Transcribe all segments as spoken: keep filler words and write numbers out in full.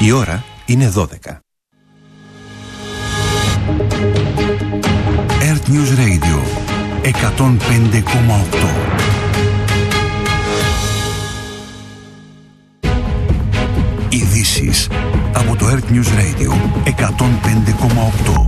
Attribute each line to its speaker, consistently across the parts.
Speaker 1: Η ώρα είναι δώδεκα. Earth News Radio εκατόν πέντε κόμμα οκτώ. Ειδήσεις από το Earth News Radio εκατόν πέντε κόμμα οκτώ.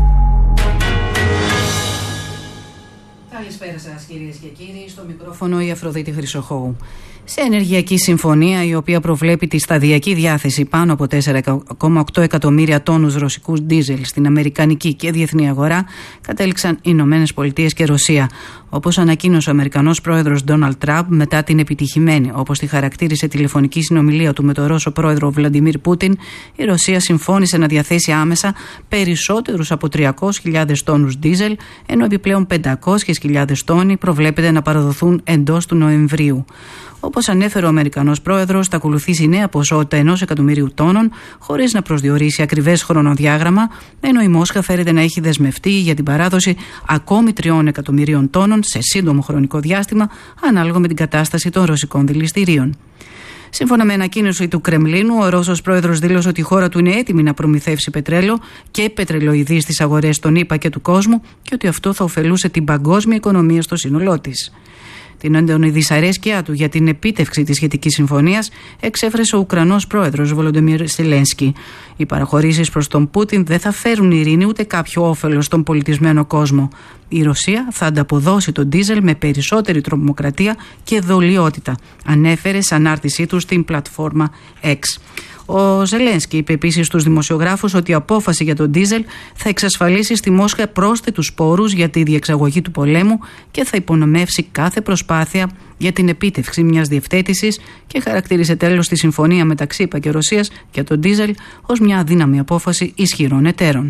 Speaker 2: Καλησπέρα σας κυρίες και κύριοι, στο μικρόφωνο η Αφροδίτη Χρυσοχώου. Σε ενεργειακή συμφωνία, η οποία προβλέπει τη σταδιακή διάθεση πάνω από τέσσερα κόμμα οκτώ εκατομμύρια τόνους ρωσικού ντίζελ στην αμερικανική και διεθνή αγορά, κατέληξαν οι Ηνωμένες Πολιτείες και Ρωσία. Όπως ανακοίνωσε ο Αμερικανός πρόεδρος Ντόναλντ Τραμπ μετά την επιτυχημένη, όπως τη χαρακτήρισε, τηλεφωνική συνομιλία του με τον Ρώσο πρόεδρο Βλαντιμίρ Πούτιν, η Ρωσία συμφώνησε να διαθέσει άμεσα περισσότερους από τριακόσιες χιλιάδες τόνους ντίζελ, ενώ επιπλέον πεντακόσιες χιλιάδες τόνοι προβλέπεται να παραδοθούν εντός του Νοεμβρίου. Όπως ανέφερε ο Αμερικανός πρόεδρος, θα ακολουθήσει νέα ποσότητα ενός εκατομμυρίου τόνων, χωρίς να προσδιορίσει ακριβές χρονοδιάγραμμα, ενώ η Μόσχα φέρεται να έχει δεσμευτεί για την παράδοση ακόμη τριών εκατομμυρίων τόνων σε σύντομο χρονικό διάστημα, ανάλογα με την κατάσταση των ρωσικών δηληστηρίων. Σύμφωνα με ανακοίνωση του Κρεμλίνου, ο Ρώσος πρόεδρος δήλωσε ότι η χώρα του είναι έτοιμη να προμηθεύσει πετρέλαιο και πετρελοειδή στις αγορές των ΗΠΑ και του κόσμου και ότι αυτό θα ωφελούσε την παγκόσμια οικονομία στο σύνολό της. Την έντονη δυσαρέσκειά του για την επίτευξη της σχετικής συμφωνίας εξέφρασε ο Ουκρανός πρόεδρος Βολοντιμίρ Ζελένσκι. Οι παραχωρήσεις προς τον Πούτιν δεν θα φέρουν ειρήνη ούτε κάποιο όφελος στον πολιτισμένο κόσμο. Η Ρωσία θα ανταποδώσει τον ντίζελ με περισσότερη τρομοκρατία και δολιότητα, ανέφερε σε ανάρτησή του στην πλατφόρμα X. Ο Ζελένσκι είπε επίσης στους δημοσιογράφους ότι η απόφαση για τον ντίζελ θα εξασφαλίσει στη Μόσχα πρόσθετους πόρους για τη διεξαγωγή του πολέμου και θα υπονομεύσει κάθε προσπάθεια για την επίτευξη μιας διευθέτησης και χαρακτήρισε τέλος τη συμφωνία μεταξύ ΗΠΑ και Ρωσίας για τον ντίζελ ως μια αδύναμη απόφαση ισχυρών εταίρων.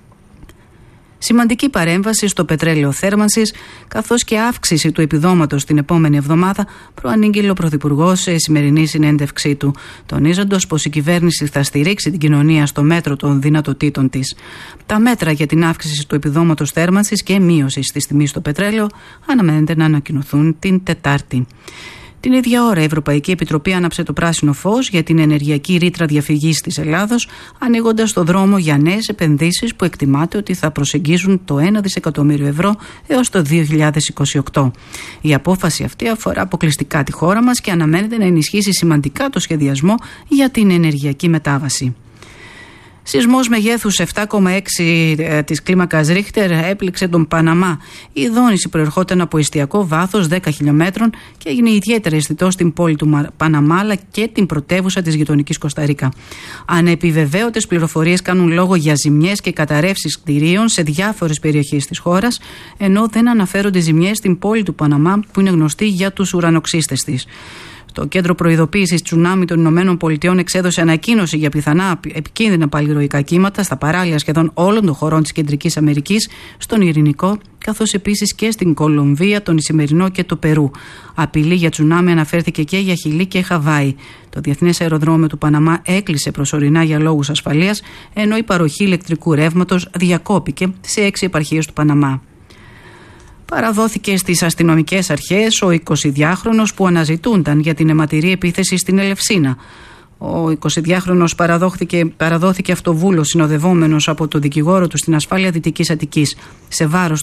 Speaker 2: Σημαντική παρέμβαση στο πετρέλαιο θέρμανσης, καθώς και αύξηση του επιδόματος την επόμενη εβδομάδα, προανήγγειλε ο Πρωθυπουργός σε σημερινή συνέντευξή του, τονίζοντας πως η κυβέρνηση θα στηρίξει την κοινωνία στο μέτρο των δυνατοτήτων της. Τα μέτρα για την αύξηση του επιδόματος θέρμανσης και μείωση της τιμής στο πετρέλαιο αναμένεται να ανακοινωθούν την Τετάρτη. Την ίδια ώρα, η Ευρωπαϊκή Επιτροπή άναψε το πράσινο φως για την ενεργειακή ρήτρα διαφυγής της Ελλάδος, ανοίγοντας το δρόμο για νέες επενδύσεις που εκτιμάται ότι θα προσεγγίσουν το ένα δισεκατομμύριο ευρώ έως το δύο χιλιάδες είκοσι οκτώ. Η απόφαση αυτή αφορά αποκλειστικά τη χώρα μας και αναμένεται να ενισχύσει σημαντικά το σχεδιασμό για την ενεργειακή μετάβαση. Σεισμός μεγέθους επτά κόμμα έξι ε, της κλίμακας Ρίχτερ έπληξε τον Παναμά. Η δόνηση προερχόταν από εστιακό βάθος δέκα χιλιόμετρων και έγινε ιδιαίτερα αισθητό στην πόλη του Παναμά αλλά και την πρωτεύουσα της γειτονικής Κοσταρίκα. Ανεπιβεβαίωτες πληροφορίες κάνουν λόγο για ζημιές και καταρρεύσεις κτηρίων σε διάφορες περιοχές της χώρας, ενώ δεν αναφέρονται ζημιές στην πόλη του Παναμά που είναι γνωστή για τους ουρανοξύστες της. Το Κέντρο Προειδοποίησης Τσουνάμι των Ηνωμένων Πολιτειών εξέδωσε ανακοίνωση για πιθανά επικίνδυνα παλιροϊκά κύματα στα παράλια σχεδόν όλων των χωρών της Κεντρικής Αμερικής, στον Ειρηνικό, καθώς επίσης και στην Κολομβία, τον Ισημερινό και το Περού. Απειλή για τσουνάμι αναφέρθηκε και για Χιλή και Χαβάη. Το Διεθνές Αεροδρόμιο του Παναμά έκλεισε προσωρινά για λόγους ασφαλείας, ενώ η παροχή ηλεκτρικού ρεύματος διακόπηκε σε έξι επαρχίες του Παναμά. Παραδόθηκε στις αστυνομικές αρχές ο εικοσιδυάχρονος που αναζητούνταν για την αιματηρή επίθεση στην Ελευσίνα. Ο εικοσιδυάχρονος παραδόθηκε αυτοβούλος συνοδευόμενος από τον δικηγόρο του στην ασφάλεια Δυτικής Αττικής. Σε βάρος